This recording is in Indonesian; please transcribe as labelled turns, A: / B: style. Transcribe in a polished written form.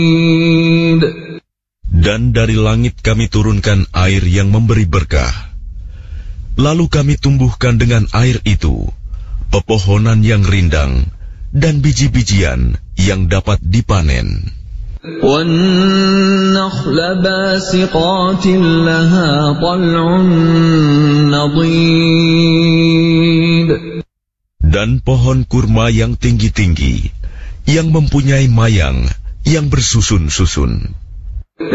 A: Dan dari langit kami turunkan air yang memberi berkah. Lalu kami tumbuhkan dengan air itu pepohonan yang rindang dan biji-bijian yang dapat dipanen.
B: وَالنَّخْلَ بَاسِقَاتٍ لَهَا طَلْعٌ نَضِيدٌ.
A: Dan pohon kurma yang tinggi-tinggi, yang mempunyai mayang yang bersusun-susun.